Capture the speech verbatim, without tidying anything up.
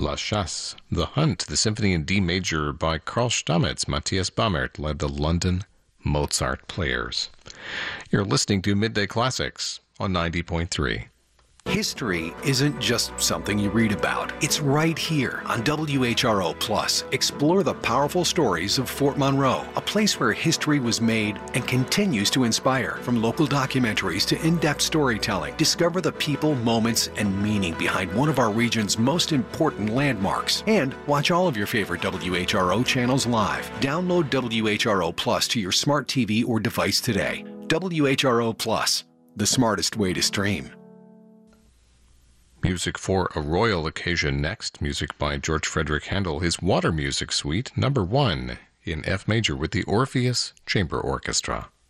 La Chasse, The Hunt, the Symphony in D major by Karl Stamitz. Matthias Bammert led the London Mozart Players. You're listening to Midday Classics on ninety point three. History isn't just something you read about. It's right here on W H R O Plus. Explore the powerful stories of Fort Monroe, a place where history was made and continues to inspire. From local documentaries to in-depth storytelling, discover the people, moments, and meaning behind one of our region's most important landmarks. And watch all of your favorite W H R O channels live. Download W H R O Plus to your smart T V or device today. W H R O Plus, the smartest way to stream. Music for a Royal Occasion next. Music by George Frederick Handel, his Water Music Suite, number one in F major with the Orpheus Chamber Orchestra.